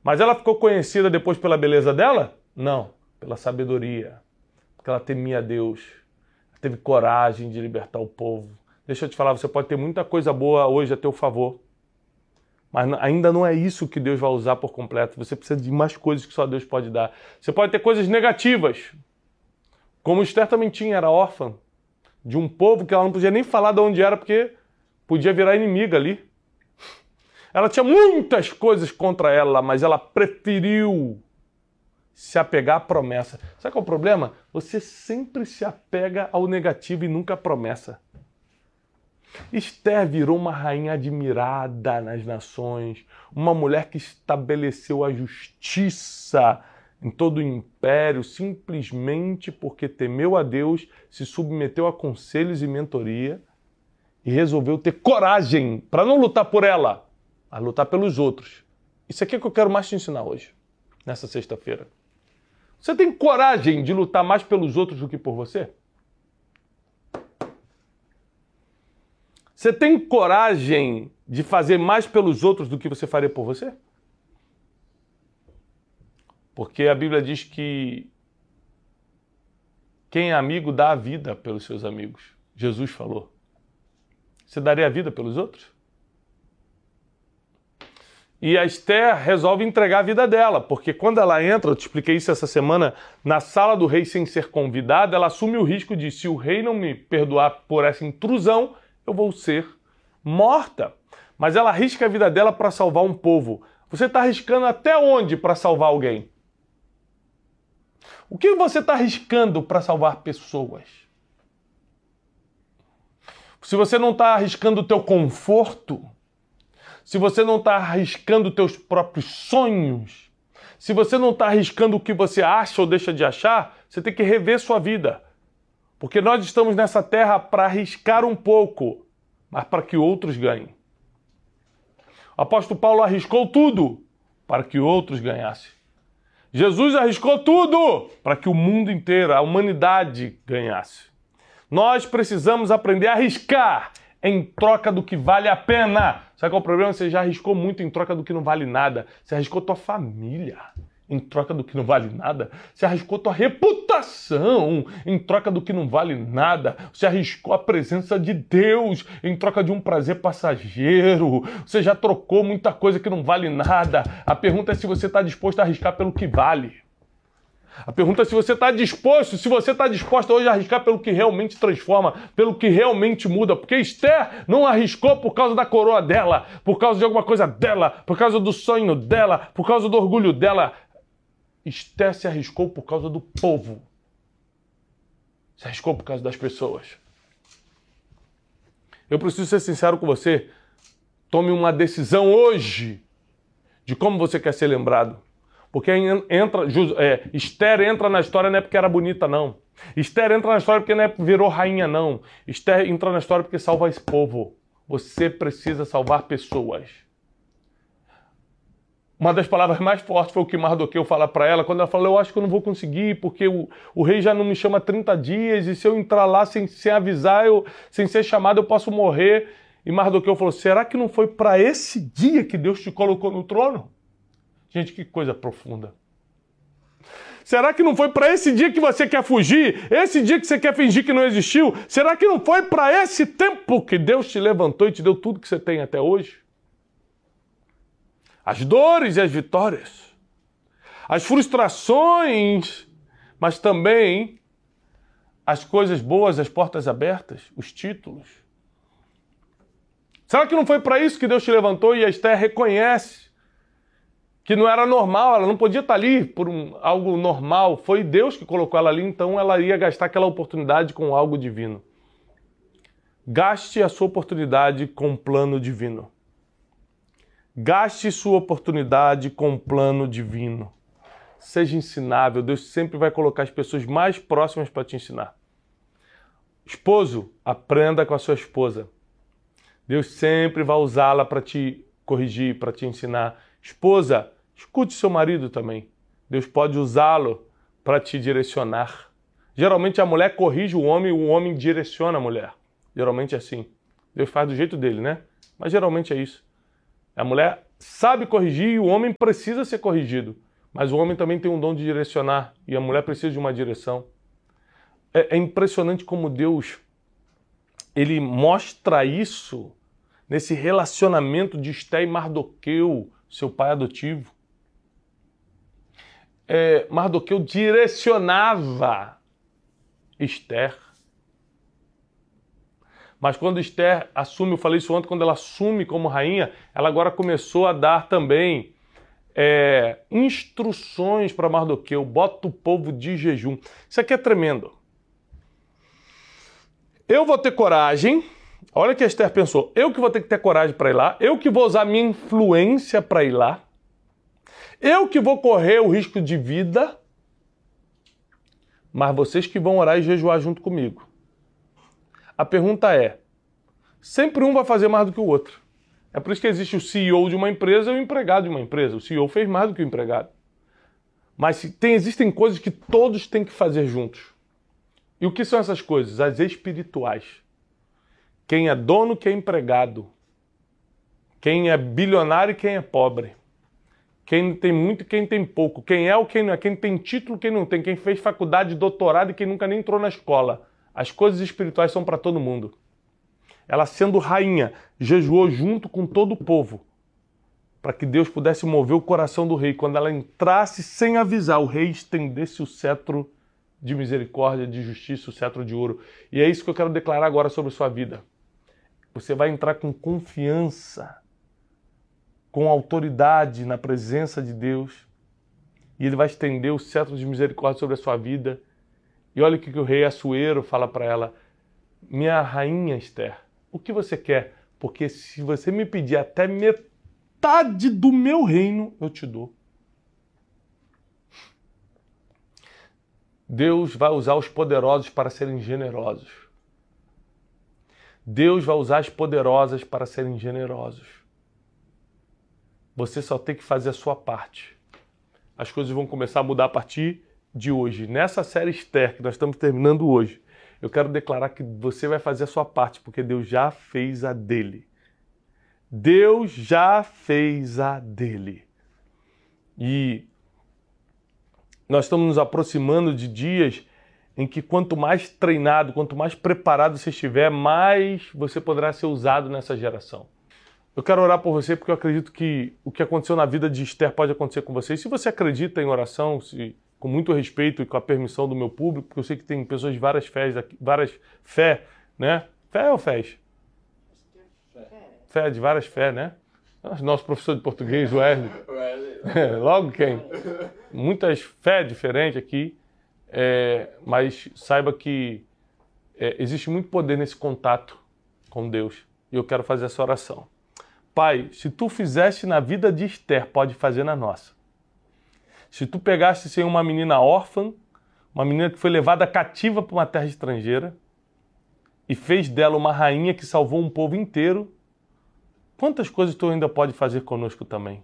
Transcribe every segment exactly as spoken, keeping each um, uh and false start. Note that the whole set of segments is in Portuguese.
Mas ela ficou conhecida depois pela beleza dela? Não, pela sabedoria. Porque ela temia Deus. Ela teve coragem de libertar o povo. Deixa eu te falar, você pode ter muita coisa boa hoje a teu favor. Mas ainda não é isso que Deus vai usar por completo. Você precisa de mais coisas que só Deus pode dar. Você pode ter coisas negativas. Como Esther também tinha, era órfã de um povo que ela não podia nem falar de onde era, porque podia virar inimiga ali. Ela tinha muitas coisas contra ela, mas ela preferiu se apegar à promessa. Sabe qual é o problema? Você sempre se apega ao negativo e nunca à promessa. Esther virou uma rainha admirada nas nações, uma mulher que estabeleceu a justiça em todo o império, simplesmente porque temeu a Deus, se submeteu a conselhos e mentoria e resolveu ter coragem para não lutar por ela, mas lutar pelos outros. Isso aqui é que eu quero mais te ensinar hoje, nessa sexta-feira. Você tem coragem de lutar mais pelos outros do que por você? Você tem coragem de fazer mais pelos outros do que você faria por você? Porque a Bíblia diz que quem é amigo dá a vida pelos seus amigos. Jesus falou. Você daria a vida pelos outros? E a Esther resolve entregar a vida dela, porque quando ela entra, eu te expliquei isso essa semana, na sala do rei sem ser convidada, ela assume o risco de, se o rei não me perdoar por essa intrusão, eu vou ser morta. Mas ela arrisca a vida dela para salvar um povo. Você está arriscando até onde para salvar alguém? O que você está arriscando para salvar pessoas? Se você não está arriscando o teu conforto, se você não está arriscando os teus próprios sonhos, se você não está arriscando o que você acha ou deixa de achar, você tem que rever sua vida. Porque nós estamos nessa terra para arriscar um pouco, mas para que outros ganhem. O apóstolo Paulo arriscou tudo para que outros ganhassem. Jesus arriscou tudo para que o mundo inteiro, a humanidade, ganhasse. Nós precisamos aprender a arriscar em troca do que vale a pena. Sabe qual é o problema? Você já arriscou muito em troca do que não vale nada. Você arriscou tua família em troca do que não vale nada. Você arriscou tua reputação em troca do que não vale nada. Você arriscou a presença de Deus em troca de um prazer passageiro. Você já trocou muita coisa que não vale nada. A pergunta é se você está disposto a arriscar pelo que vale. A pergunta é se você está disposto, se você está disposto hoje a arriscar pelo que realmente transforma, pelo que realmente muda. Porque Esther não arriscou por causa da coroa dela, por causa de alguma coisa dela, por causa do sonho dela, por causa do orgulho dela. Esther se arriscou por causa do povo. Se arriscou por causa das pessoas. Eu preciso ser sincero com você. Tome uma decisão hoje de como você quer ser lembrado. Porque entra, é, Esther entra na história não é porque era bonita, não. Esther entra na história porque não é porque virou rainha, não. Esther entra na história porque salva esse povo. Você precisa salvar pessoas. Uma das palavras mais fortes foi o que Mardoqueu fala para ela, quando ela falou, eu acho que eu não vou conseguir, porque o, o rei já não me chama há trinta dias, e se eu entrar lá sem, sem avisar, eu, sem ser chamado, eu posso morrer. E Mardoqueu falou, será que não foi para esse dia que Deus te colocou no trono? Gente, que coisa profunda. Será que não foi para esse dia que você quer fugir? Esse dia que você quer fingir que não existiu? Será que não foi para esse tempo que Deus te levantou e te deu tudo que você tem até hoje? As dores e as vitórias. As frustrações, mas também as coisas boas, as portas abertas, os títulos. Será que não foi para isso que Deus te levantou e a Esther reconhece que não era normal, ela não podia estar ali por um, algo normal. Foi Deus que colocou ela ali, então ela ia gastar aquela oportunidade com algo divino. Gaste a sua oportunidade com um plano divino. Gaste sua oportunidade com um plano divino. Seja ensinável. Deus sempre vai colocar as pessoas mais próximas para te ensinar. Esposo, aprenda com a sua esposa. Deus sempre vai usá-la para te corrigir, para te ensinar. Esposa, escute seu marido também. Deus pode usá-lo para te direcionar. Geralmente a mulher corrige o homem e o homem direciona a mulher. Geralmente é assim. Deus faz do jeito dele, né? Mas geralmente é isso. A mulher sabe corrigir e o homem precisa ser corrigido. Mas o homem também tem um dom de direcionar e a mulher precisa de uma direção. É, é impressionante como Deus ele mostra isso nesse relacionamento de Esté e Mardoqueu, seu pai adotivo. É, Mardoqueu direcionava Esther. Mas quando Esther assume, eu falei isso ontem, quando ela assume como rainha, ela agora começou a dar também é, instruções para Mardoqueu, bota o povo de jejum. Isso aqui é tremendo. Eu vou ter coragem, olha o que a Esther pensou, eu que vou ter que ter coragem para ir lá, eu que vou usar minha influência para ir lá, eu que vou correr o risco de vida, mas vocês que vão orar e jejuar junto comigo. A pergunta é, sempre um vai fazer mais do que o outro. É por isso que existe o C E O de uma empresa e o empregado de uma empresa. O C E O fez mais do que o empregado. Mas tem, existem coisas que todos têm que fazer juntos. E o que são essas coisas? As espirituais. Quem é dono, quem é empregado. Quem é bilionário e quem é pobre. Quem tem muito e quem tem pouco. Quem é ou quem não é. Quem tem título e quem não tem. Quem fez faculdade, doutorado e quem nunca nem entrou na escola. As coisas espirituais são para todo mundo. Ela, sendo rainha, jejuou junto com todo o povo para que Deus pudesse mover o coração do rei. Quando ela entrasse sem avisar, o rei estendesse o cetro de misericórdia, de justiça, o cetro de ouro. E é isso que eu quero declarar agora sobre a sua vida. Você vai entrar com confiança, com autoridade na presença de Deus, e Ele vai estender o cetro de misericórdia sobre a sua vida. E olha o que o rei Assuero fala para ela: minha rainha Esther, o que você quer? Porque se você me pedir até metade do meu reino, eu te dou. Deus vai usar os poderosos para serem generosos. Deus vai usar as poderosas para serem generosos. Você só tem que fazer a sua parte. As coisas vão começar a mudar a partir de hoje. Nessa série Esther, que nós estamos terminando hoje, eu quero declarar que você vai fazer a sua parte, porque Deus já fez a dele. Deus já fez a dele. E nós estamos nos aproximando de dias em que quanto mais treinado, quanto mais preparado você estiver, mais você poderá ser usado nessa geração. Eu quero orar por você porque eu acredito que o que aconteceu na vida de Esther pode acontecer com você. E se você acredita em oração, se, com muito respeito e com a permissão do meu público, porque eu sei que tem pessoas de várias fés, aqui, várias fé, né? Fé ou fés? Fé. Fé, de várias fé, né? Nosso professor de português, o Wesley. Logo quem? Muitas fé diferentes aqui, é, mas saiba que é, existe muito poder nesse contato com Deus. E eu quero fazer essa oração. Pai, se tu fizeste na vida de Esther, pode fazer na nossa. Se tu pegaste sem uma menina órfã, uma menina que foi levada cativa para uma terra estrangeira e fez dela uma rainha que salvou um povo inteiro, quantas coisas tu ainda pode fazer conosco também?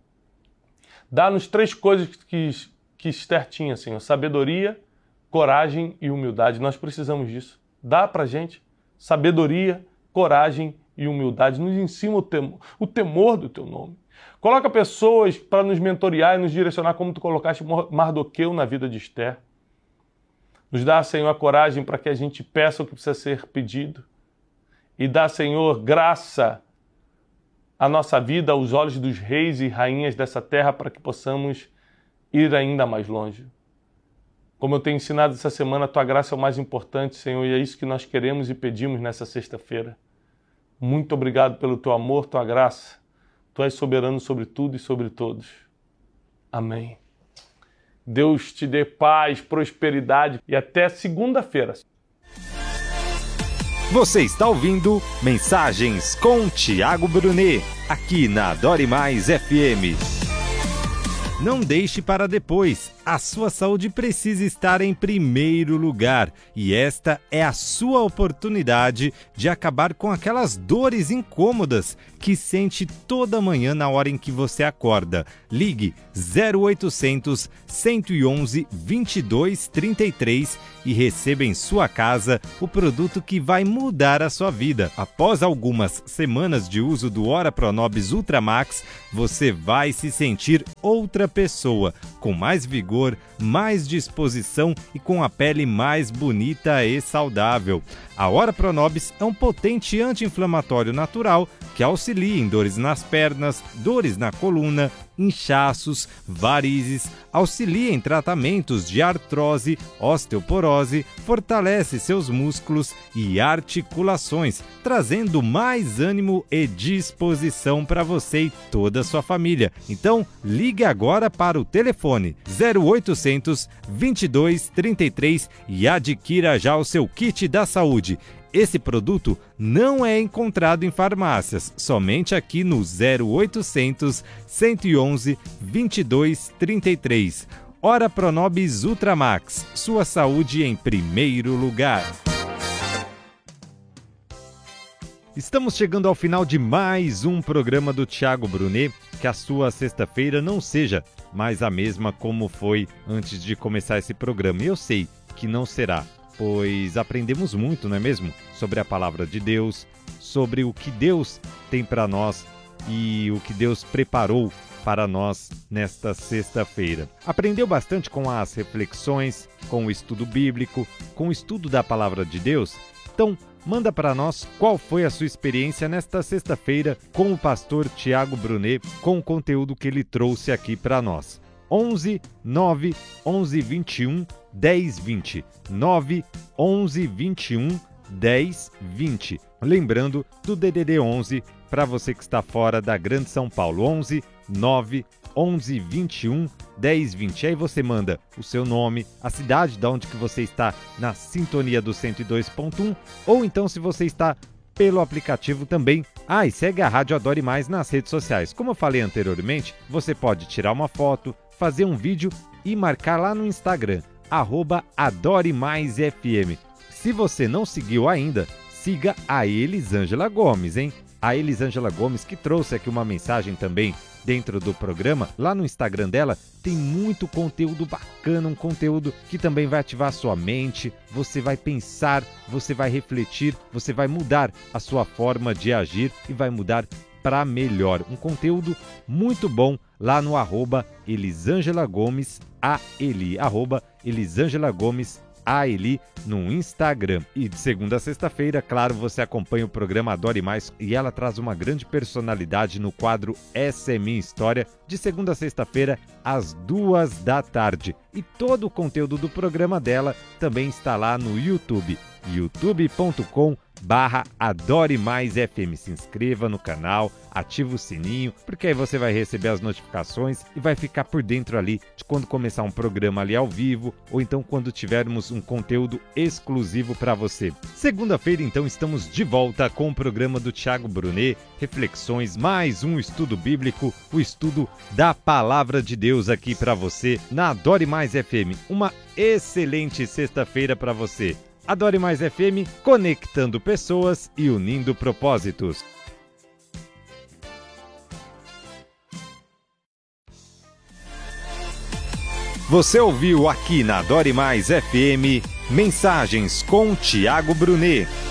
Dá-nos três coisas que, que Esther tinha, Senhor: sabedoria, coragem e humildade. Nós precisamos disso. Dá pra gente sabedoria, coragem e humildade. Nos ensina o temor, o temor do teu nome. Coloca pessoas para nos mentorear e nos direcionar como tu colocaste Mardoqueu na vida de Esther. Nos dá, Senhor, a coragem para que a gente peça o que precisa ser pedido. E dá, Senhor, graça à nossa vida, aos olhos dos reis e rainhas dessa terra, para que possamos ir ainda mais longe. Como eu tenho ensinado essa semana, a tua graça é o mais importante, Senhor, e é isso que nós queremos e pedimos nessa sexta-feira. Muito obrigado pelo teu amor, tua graça. Tu és soberano sobre tudo e sobre todos. Amém. Deus te dê paz, prosperidade e até segunda-feira. Você está ouvindo Mensagens com Tiago Brunet, aqui na Adore Mais F M. Não deixe para depois. A sua saúde precisa estar em primeiro lugar e esta é a sua oportunidade de acabar com aquelas dores incômodas que sente toda manhã na hora em que você acorda. Ligue zero oitocentos, cento e onze, vinte e dois, trinta e três e receba em sua casa o produto que vai mudar a sua vida. Após algumas semanas de uso do Ora Pronobis Ultra Max, você vai se sentir outra pessoa, com mais vigor, mais disposição e com a pele mais bonita e saudável. A Ora Pronobis é um potente anti-inflamatório natural que auxilia em dores nas pernas, dores na coluna, inchaços, varizes, auxilia em tratamentos de artrose, osteoporose, fortalece seus músculos e articulações, trazendo mais ânimo e disposição para você e toda a sua família. Então, ligue agora para o telefone zero oitocentos, vinte e dois, trinta e três e adquira já o seu kit da saúde. Esse produto não é encontrado em farmácias, somente aqui no zero oitocentos, cento e onze, vinte e dois, trinta e três. Ora Pronobis Ultra Max, sua saúde em primeiro lugar. Estamos chegando ao final de mais um programa do Thiago Brunet. Que a sua sexta-feira não seja mais a mesma como foi antes de começar esse programa. E eu sei que não será, pois aprendemos muito, não é mesmo? Sobre a palavra de Deus, sobre o que Deus tem para nós e o que Deus preparou para nós nesta sexta-feira. Aprendeu bastante com as reflexões, com o estudo bíblico, com o estudo da palavra de Deus? Então, manda para nós qual foi a sua experiência nesta sexta-feira com o pastor Thiago Brunet, com o conteúdo que ele trouxe aqui para nós. onze, nove, onze, vinte e um, dez, vinte. nove, onze, vinte e um, dez, vinte. Lembrando do D D D onze para você que está fora da Grande São Paulo. onze, nove, onze, vinte e um, dez, vinte. Aí você manda o seu nome, a cidade de onde que você está na sintonia do cento e dois ponto um, ou então se você está pelo aplicativo também. Ah, e segue a Rádio Adore Mais nas redes sociais. Como eu falei anteriormente, você pode tirar uma foto, fazer um vídeo e marcar lá no Instagram, arroba Adore Mais F M. Se você não seguiu ainda, siga a Elisângela Gomes, hein? A Elisângela Gomes, que trouxe aqui uma mensagem também dentro do programa, lá no Instagram dela, tem muito conteúdo bacana, um conteúdo que também vai ativar a sua mente, você vai pensar, você vai refletir, você vai mudar a sua forma de agir e vai mudar para melhor. Um conteúdo muito bom lá no arroba Elisângela Gomes A Eli, arroba Elisângela Gomes A Eli no Instagram. E de segunda a sexta-feira, claro, você acompanha o programa Adore Mais e ela traz uma grande personalidade no quadro Essa é Minha História, de segunda a sexta-feira, às duas da tarde. E todo o conteúdo do programa dela também está lá no YouTube, youtube ponto com barra Adore Mais F M. Se inscreva no canal, ativa o sininho, porque aí você vai receber as notificações e vai ficar por dentro ali de quando começar um programa ali ao vivo, ou então quando tivermos um conteúdo exclusivo para você. Segunda-feira, então, estamos de volta com o programa do Thiago Brunet, reflexões, mais um estudo bíblico, o estudo da Palavra de Deus aqui para você na Adore Mais F M. Uma excelente sexta-feira para você. Adore Mais F M, conectando pessoas e unindo propósitos. Você ouviu aqui na Adore Mais F M, Mensagens com Thiago Brunet.